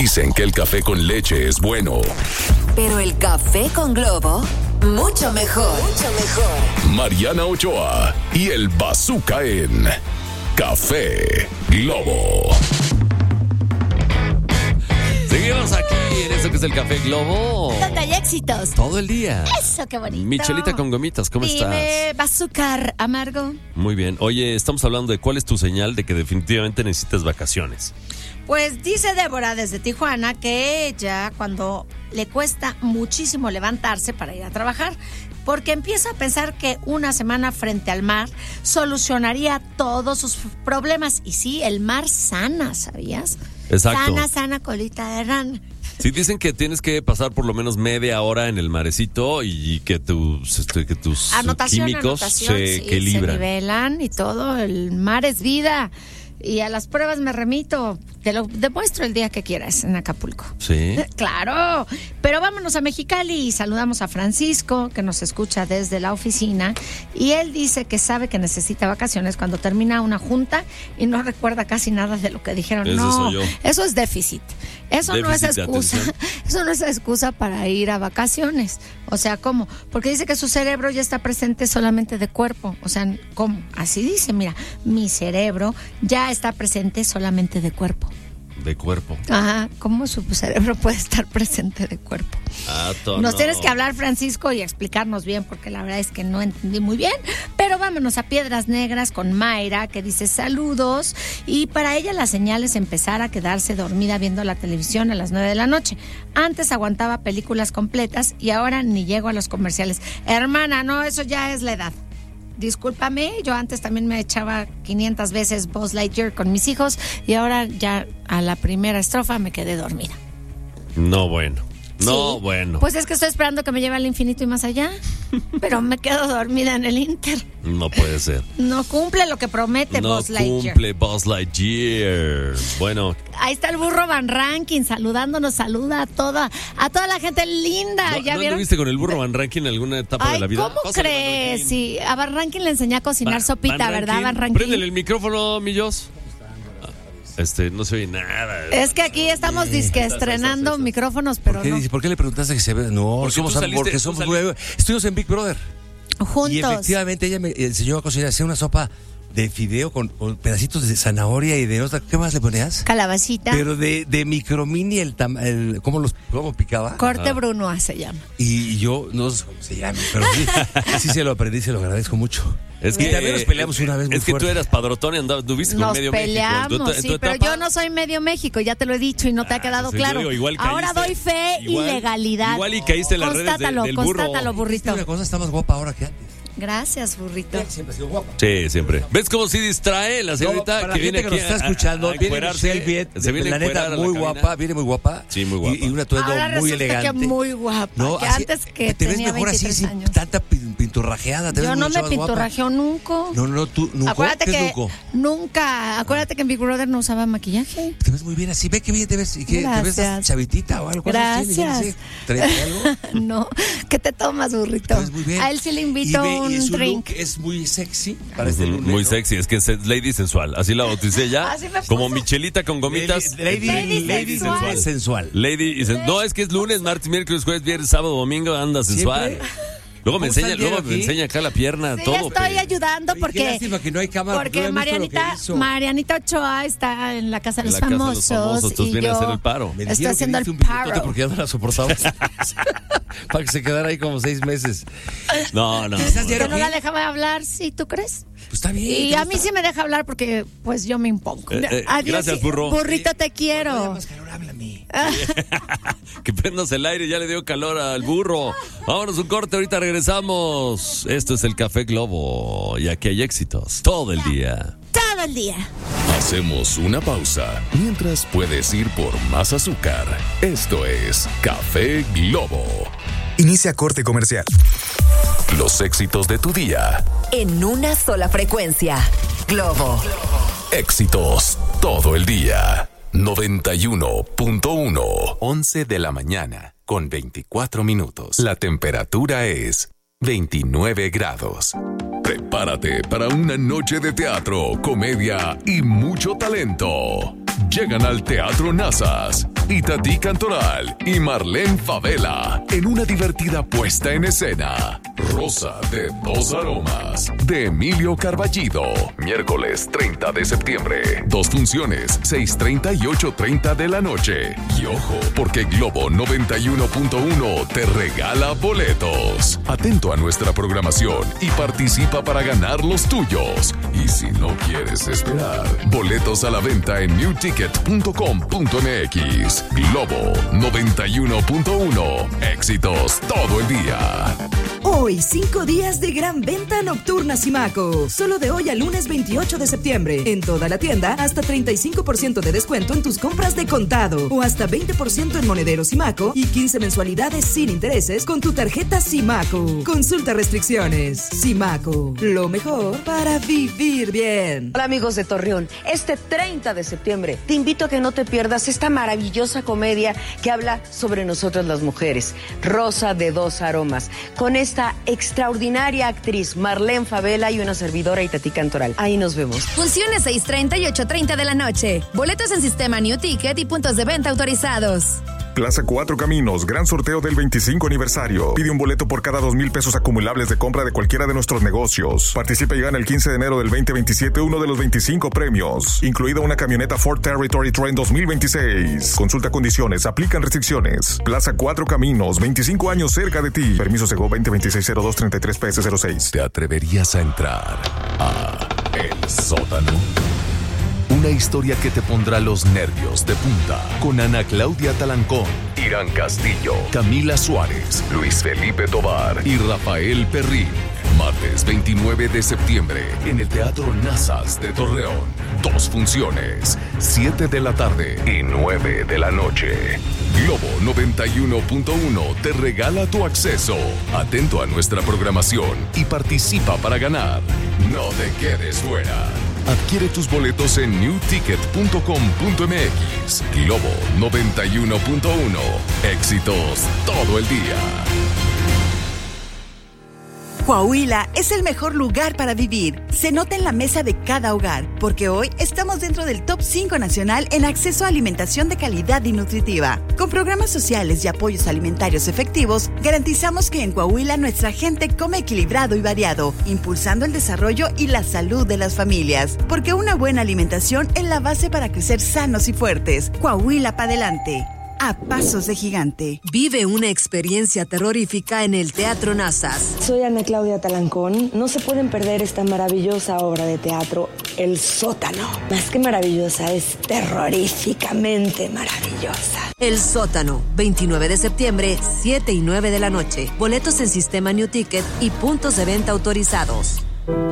Dicen que el café con leche es bueno. Pero el café con Globo, mucho mejor. Mucho mejor. Mariana Ochoa y el Bazooka en Café Globo. Seguimos aquí en esto que es el Café Globo. Donde hay éxitos. Todo el día. Eso, qué bonito. Michelita con gomitas, ¿cómo estás? Dime, azúcar amargo. Muy bien. Oye, estamos hablando de cuál es tu señal de que definitivamente necesitas vacaciones. Pues dice Débora desde Tijuana que ella, cuando le cuesta muchísimo levantarse para ir a trabajar, porque empieza a pensar que una semana frente al mar solucionaría todos sus problemas. Y sí, el mar sana, ¿sabías? Exacto. Sana, colita de rana. Sí, dicen que tienes que pasar por lo menos media hora en el marecito y que tus químicos se equilibran. Se nivelan y todo. El mar es vida. Y a las pruebas me remito. Te lo demuestro el día que quieras en Acapulco. Sí. Claro. Pero vámonos a Mexicali y saludamos a Francisco, que nos escucha desde la oficina. Y él dice que sabe que necesita vacaciones cuando termina una junta y no recuerda casi nada de lo que dijeron. Eso es déficit. Eso no es excusa. Eso no es excusa para ir a vacaciones. O sea, ¿cómo? Porque dice que su cerebro ya está presente solamente de cuerpo. O sea, ¿cómo? Así dice, mira, mi cerebro ya está presente solamente de cuerpo. De cuerpo. Ajá, ¿cómo su cerebro puede estar presente de cuerpo? Nos tienes que hablar, Francisco, y explicarnos bien, porque la verdad es que no entendí muy bien. Pero vámonos a Piedras Negras con Mayra, que dice saludos. Y para ella la señal es empezar a quedarse dormida viendo la televisión a las 9 de la noche. Antes aguantaba películas completas y ahora ni llego a los comerciales. Hermana, no, eso ya es la edad. Discúlpame, yo antes también me echaba 500 veces Buzz Lightyear con mis hijos y ahora ya a la primera estrofa me quedé dormida. No, bueno. No, sí, bueno. Pues es que estoy esperando que me lleve al infinito y más allá, pero me quedo dormida en el Inter. No puede ser. No cumple lo que promete Buzz Lightyear. No cumple Buzz Lightyear. Bueno. Ahí está el burro Van Rankin saludándonos, saluda a toda la gente linda. ¿Ya vieron? ¿No viste con el burro Van Rankin en alguna etapa de la vida? ¿Cómo crees? Sí, a Van Rankin le enseñé a cocinar sopita, ¿verdad, Van Rankin? Préndele el micrófono, Millos. No se oye nada. Es que aquí estamos estrenando micrófonos, pero no. ¿Por qué le preguntaste que se ve? No, porque somos estuvimos en Big Brother. Juntos. Y efectivamente ella me enseñó a cocinar, hacía una sopa de fideo con pedacitos de zanahoria y de otra. ¿Qué más le ponías? Calabacita. Pero de micromini, ¿cómo picaba? Corte Brunoa se llama. Y yo, no sé cómo se llama, pero sí se lo aprendí, se lo agradezco mucho. Es que también nos peleamos una vez muy Es que fuerte. tú eras padrotón y anduviste con medio México. Nos peleamos, sí, pero yo no soy medio México, ya te lo he dicho y no te ha quedado claro. Ahora doy fe y legalidad. Igual y caíste en las redes del burro. Constátalo, burrito. Una cosa, está más guapa ahora que antes. Gracias, burrito. Siempre ha sido guapa. Sí, siempre. ¿Ves cómo sí distrae la señorita para que la viene gente aquí que nos está escuchando? Viene se viene la neta muy guapa, viene muy guapa. Sí, muy guapa. Y un atuendo ahora muy resulta elegante. que muy guapa. No, que así, antes que te ves tenía mejor 23 así, años. sin tanta pinturrajeada. Yo no me pinturrajeo nunca. No, tú nunca. Acuérdate ¿Qué es que nunca? nunca. Acuérdate que en Big Brother no usaba maquillaje. Te ves muy bien así. Ve que bien te ves. ¿Y qué? ¿Te ves chavitita o algo? Gracias. ¿Traes algo? No. ¿Qué te tomas, burrito? Te ves muy bien. A él sí le invito un su drink. Look es muy sexy para este lunes, muy ¿no? sexy, es que es Lady Sensual. Así la bauticé ya. Así me como puso. Michelita con gomitas. Lady sensual. No, es que es lunes, martes, miércoles, jueves, viernes, sábado, domingo, anda sensual. Luego me enseña acá la pierna, Sí, todo. estoy ayudando porque. Qué lástima que no hay cámara. Porque Marianita Ochoa está en la Casa de los Famosos. Entonces Y viene a yo hacer el paro. Me estoy dijeron haciendo que el le hice un paro. bigotote porque ya no la soportaba. Para que se quedara ahí como 6 meses. No. Que no la dejaba hablar, ¿sí? ¿Tú crees? Pues está bien. Y a mí sí me deja hablar porque pues yo me impongo. Adiós, gracias, burro. Burrito, te quiero. Cuando haya más calor, háblame. Que prendas el aire, ya le dio calor al burro. Vámonos un corte, ahorita regresamos. Esto es el Café Globo y aquí hay éxitos todo el día. Todo el día. Hacemos una pausa mientras puedes ir por más azúcar. Esto es Café Globo. Inicia corte comercial. Los éxitos de tu día. En una sola frecuencia. Globo. Éxitos todo el día. 91.1. 11 de la mañana, con 24 minutos. La temperatura es 29 grados. Prepárate para una noche de teatro, comedia y mucho talento. Llegan al Teatro Nazas Itatí Cantoral y Marlene Favela en una divertida puesta en escena. Rosa de dos aromas, de Emilio Carballido. Miércoles 30 de septiembre. 2 funciones, 6:30 y 8:30 de la noche. Y ojo, porque Globo 91.1 te regala boletos. Atento a nuestra programación y participa para ganar los tuyos. Y si no quieres esperar, boletos a la venta en newticket.com.mx. Globo 91.1. Éxitos todo el día. Hoy, 5 días de gran venta nocturna Simaco. Solo de hoy al lunes 28 de septiembre. En toda la tienda, hasta 35% de descuento en tus compras de contado. O hasta 20% en monedero Simaco y 15 mensualidades sin intereses con tu tarjeta Simaco. Consulta restricciones. Simaco, lo mejor para vivir bien. Hola amigos de Torreón. Este 30 de septiembre te invito a que no te pierdas esta maravillosa comedia que habla sobre nosotras las mujeres. Rosa de dos aromas. Con esta extraordinaria actriz Marlene Favela y una servidora Itatí Cantoral. Ahí nos vemos. Funciones 6:30 y 8:30 de la noche. Boletos en sistema New Ticket y puntos de venta autorizados. Plaza Cuatro Caminos, gran sorteo del 25 aniversario. Pide un boleto por cada 2,000 pesos acumulables de compra de cualquiera de nuestros negocios. Participa y gana el 15 de enero del 2027 uno de los 25 premios, incluida una camioneta Ford Territory Trend 2026. Consulta condiciones, aplican restricciones. Plaza Cuatro Caminos, 25 años cerca de ti. Permiso Segov 2026-0233 PS06. ¿Te atreverías a entrar a El Sótano? Una historia que te pondrá los nervios de punta. Con Ana Claudia Talancón, Irán Castillo, Camila Suárez, Luis Felipe Tovar y Rafael Perrín. Martes 29 de septiembre en el Teatro Nazas de Torreón. 2 funciones, 7 de la tarde y 9 de la noche. Globo 91.1 te regala tu acceso. Atento a nuestra programación y participa para ganar. No te quedes fuera. Adquiere tus boletos en newticket.com.mx. Globo 91.1. Éxitos todo el día. Coahuila es el mejor lugar para vivir. Se nota en la mesa de cada hogar, porque hoy estamos dentro del top 5 nacional en acceso a alimentación de calidad y nutritiva. Con programas sociales y apoyos alimentarios efectivos, garantizamos que en Coahuila nuestra gente come equilibrado y variado, impulsando el desarrollo y la salud de las familias. Porque una buena alimentación es la base para crecer sanos y fuertes. Coahuila para adelante. A pasos de gigante. Vive una experiencia terrorífica en el Teatro Nazas. Soy Ana Claudia Talancón. No se pueden perder esta maravillosa obra de teatro, El Sótano. Más que maravillosa, es terroríficamente maravillosa. El Sótano, 29 de septiembre, 7 y 9 de la noche. Boletos en sistema New Ticket y puntos de venta autorizados.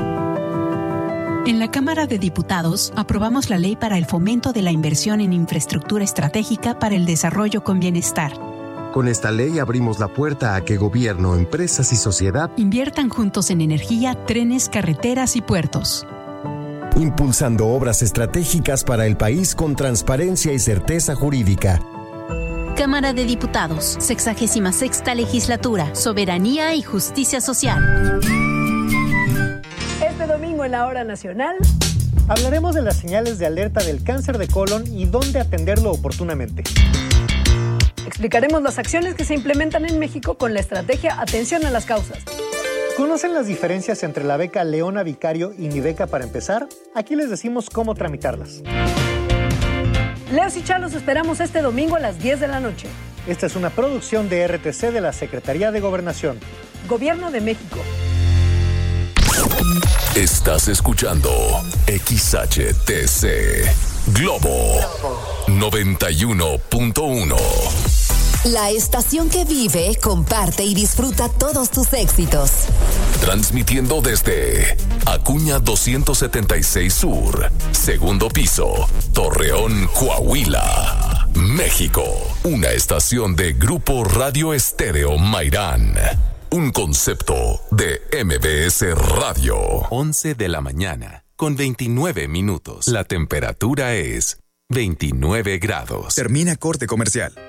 En la Cámara de Diputados aprobamos la Ley para el Fomento de la Inversión en Infraestructura Estratégica para el Desarrollo con Bienestar. Con esta ley abrimos la puerta a que gobierno, empresas y sociedad inviertan juntos en energía, trenes, carreteras y puertos. Impulsando obras estratégicas para el país con transparencia y certeza jurídica. Cámara de Diputados, 66ª Legislatura, Soberanía y Justicia Social. Este domingo en la Hora Nacional hablaremos de las señales de alerta del cáncer de colon y dónde atenderlo oportunamente. Explicaremos las acciones que se implementan en México con la estrategia Atención a las Causas. ¿Conocen las diferencias entre la beca Leona Vicario y Mi Beca para Empezar? Aquí les decimos cómo tramitarlas. Leos y Chá los esperamos este domingo a las 10 de la noche. Esta es una producción de RTC de la Secretaría de Gobernación. Gobierno de México. Estás escuchando XHTC Globo 91.1. La estación que vive, comparte y disfruta todos tus éxitos. Transmitiendo desde Acuña 276 Sur, segundo piso, Torreón, Coahuila, México. Una estación de Grupo Radio Estéreo Mairán. Un concepto de MBS Radio. 11 de la mañana, con 29 minutos. La temperatura es 29 grados. Termina corte comercial.